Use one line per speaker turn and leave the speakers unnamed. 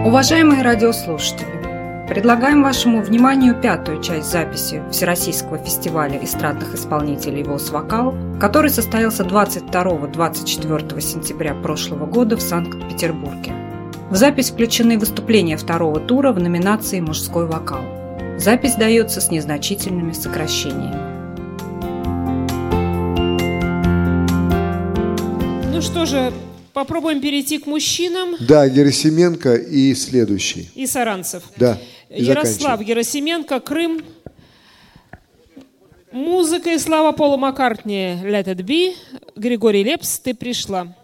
Уважаемые радиослушатели, предлагаем вашему вниманию пятую часть записи Всероссийского фестиваля эстрадных исполнителей «ВОС-Вокал», который состоялся 22-24 сентября прошлого года в Санкт-Петербурге. В запись включены выступления второго тура в номинации «Мужской вокал». Запись дается с незначительными сокращениями.
Ну что же, попробуем перейти к мужчинам.
Да, Герасименко и следующий.
И Саранцев.
Да. И
Ярослав Герасименко, Крым. Музыка и слава Пола Маккартни «Let it be». Григорий Лепс «Ты пришла».